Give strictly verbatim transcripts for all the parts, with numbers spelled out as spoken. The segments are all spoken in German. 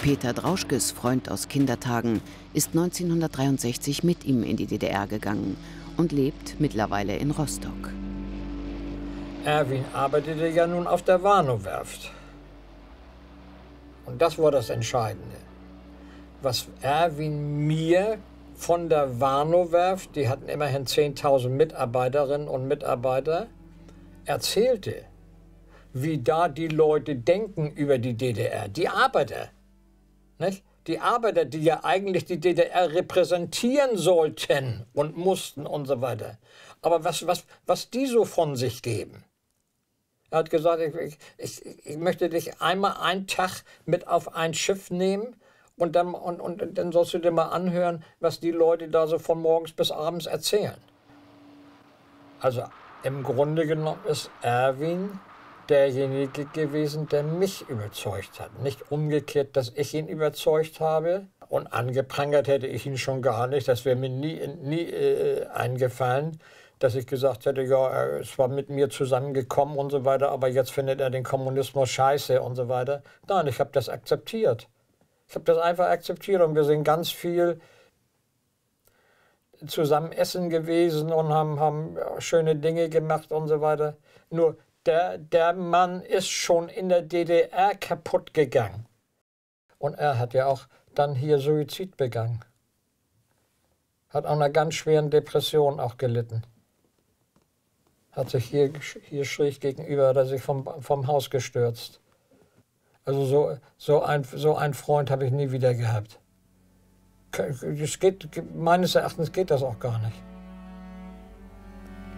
Peter Drauschkes Freund aus Kindertagen ist neunzehnhundertdreiundsechzig mit ihm in die D D R gegangen und lebt mittlerweile in Rostock. Erwin arbeitete ja nun auf der Warnow-Werft. Und das war das Entscheidende. Was Erwin mir von der Warnow-Werft, die hatten immerhin zehntausend Mitarbeiterinnen und Mitarbeiter, erzählte, wie da die Leute denken über die D D R, die Arbeiter. Nicht? Die Arbeiter, die ja eigentlich die D D R repräsentieren sollten und mussten und so weiter. Aber was, was, was die so von sich geben. Er hat gesagt, ich, ich, ich möchte dich einmal einen Tag mit auf ein Schiff nehmen und dann, und, und dann sollst du dir mal anhören, was die Leute da so von morgens bis abends erzählen. Also im Grunde genommen ist Erwin derjenige gewesen, der mich überzeugt hat. Nicht umgekehrt, dass ich ihn überzeugt habe. Und angeprangert hätte ich ihn schon gar nicht. Das wäre mir nie, nie äh, eingefallen, dass ich gesagt hätte, ja, er ist zwar mit mir zusammengekommen und so weiter, aber jetzt findet er den Kommunismus scheiße und so weiter. Nein, ich habe das akzeptiert. Ich habe das einfach akzeptiert und wir sind ganz viel zusammen essen gewesen und haben, haben schöne Dinge gemacht und so weiter. Nur Der, der Mann ist schon in der D D R kaputt gegangen. Und er hat ja auch dann hier Suizid begangen. Hat an einer ganz schweren Depression auch gelitten. Hat sich hier, hier schräg gegenüber, hat er sich vom, vom Haus gestürzt. Also so, so, ein, so einen Freund habe ich nie wieder gehabt. Es geht, meines Erachtens geht das auch gar nicht.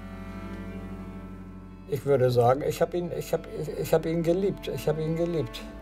Ich würde sagen, ich habe ihn, ich hab, ich hab ihn geliebt. Ich habe ihn geliebt.